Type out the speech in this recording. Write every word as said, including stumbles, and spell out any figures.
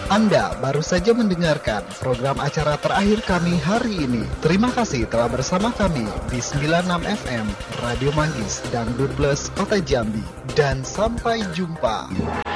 Anda baru saja mendengarkan program acara terakhir kami hari ini. Terima kasih telah bersama kami di sembilan puluh enam F M Radio Manggis dan Dangdut Plus Kota Jambi. Dan sampai jumpa.